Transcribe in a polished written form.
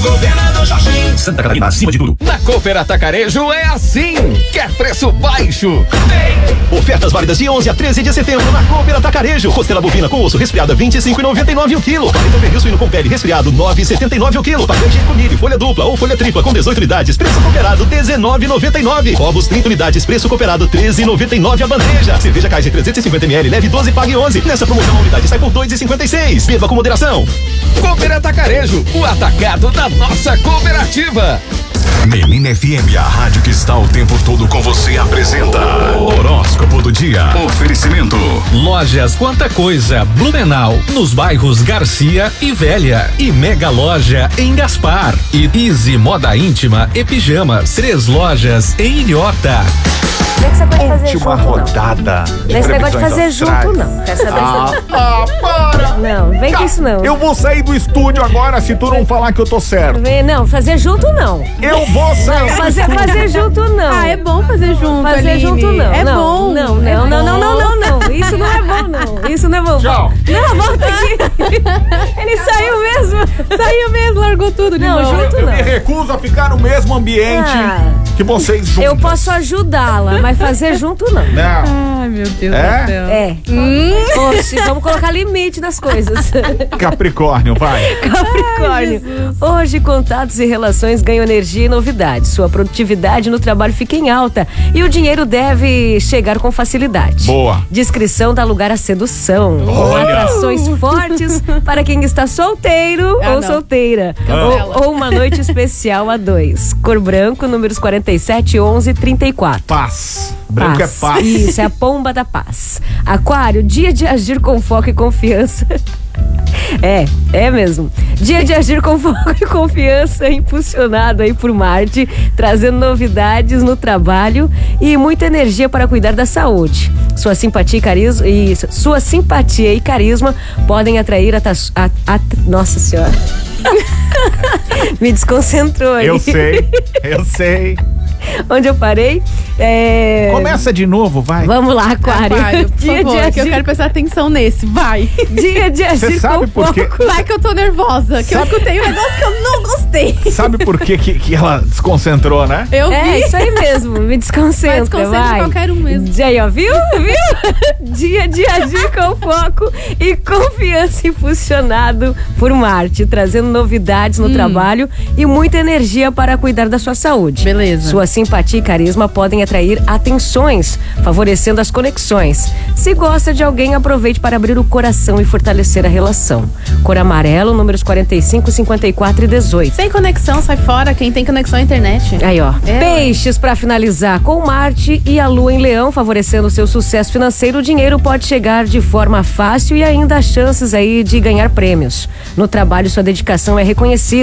Governador Jorginho. Santa Catarina, acima de tudo. Na Cooper Atacarejo é assim. Quer preço baixo? Tem. Ofertas válidas de 11 a 13 de setembro na Cooper Atacarejo. Costela bovina com osso resfriada, R$25,99 o quilo. Paletão pernil suíno com pele resfriado, R$9,79 o quilo. Papel higiênico milho, folha dupla ou folha tripla com 18 unidades, preço cooperado R$19,99. Ovos 30 unidades, preço cooperado R$13,99 a bandeja. Cerveja Kaiser 350 ml, leve 12 e pague 11. Nessa promoção a unidade sai por R$2,56. Beba com moderação. Cooper Atacarejo, o atacado da nossa cooperativa. Menina FM, a rádio que está o tempo todo com você, apresenta Horóscopo do Dia. Oferecimento Lojas Quanta Coisa, Blumenau, nos bairros Garcia e Velha, e Mega Loja em Gaspar, e Easy Moda Íntima e Pijamas, 3 lojas em Ilhota. Não é que você pode fazer Última junto, rodada. não. Esse negócio de fazer junto, não. Quer saber Para! Não, vem com isso não. Eu vou sair do estúdio agora se tu não falar que eu tô certo. Não, fazer junto não. Eu vou sair. Não, fazer junto não. Ah, é bom fazer junto, Fazer Aline. junto não. É não, bom. Não. Isso não é bom, não. Isso não é bom. Tchau. Não, volta aqui. Ele saiu mesmo. Saiu mesmo, largou tudo de Não, novo. junto Eu não. me recuso a ficar no mesmo ambiente que vocês juntos. Eu posso ajudá-la, mas fazer junto não. Não. Ai, meu Deus É? do céu. É. Oxe, vamos colocar limite nas coisas. Capricórnio, vai. Capricórnio. Hoje, contatos e relações ganham energia e novidade. Sua produtividade no trabalho fica em alta e o dinheiro deve chegar com facilidade. Boa. Discrição dá lugar à sedução. Olha. Atrações fortes para quem está solteiro ou não. solteira. Cancela. Ou uma noite especial a 2. Cor branco, números 47, 11 e 34. Paz. Branco é paz. Isso, é a pomba da paz. Aquário, dia de agir com foco e confiança. É mesmo. Dia de agir com foco e confiança, impulsionado aí por Marte, trazendo novidades no trabalho e muita energia para cuidar da saúde. Sua simpatia e carisma podem atrair Nossa Senhora. Me desconcentrou aí. Eu sei. Onde eu parei? Começa de novo, vai. Vamos lá, Aquário. Aquário, por Dia favor, de que eu agir, quero prestar atenção nesse. Vai. dia de agir Você sabe com por quê? foco. Vai que eu tô nervosa. Que eu escutei um negócio que eu não gostei. Sabe por que ela desconcentrou, né? Eu vi. É, isso aí mesmo, me desconcentra, Mas desconcentra qualquer um mesmo. Aí, ó, viu? Dia de agir com foco e confiança impulsionado por Marte, trazendo novidades no trabalho e muita energia para cuidar da sua saúde. Beleza. Sua simpatia e carisma podem atrair atenções, favorecendo as conexões. Se gosta de alguém, aproveite para abrir o coração e fortalecer a relação. Cor amarelo, números 45, 54 e 18. Sem conexão, sai fora. Quem tem conexão é a internet. Aí, ó. É. Peixes, para finalizar, com Marte e a Lua em Leão favorecendo o seu sucesso financeiro, o dinheiro pode chegar de forma fácil e ainda há chances aí de ganhar prêmios. No trabalho, sua dedicação é reconhecida.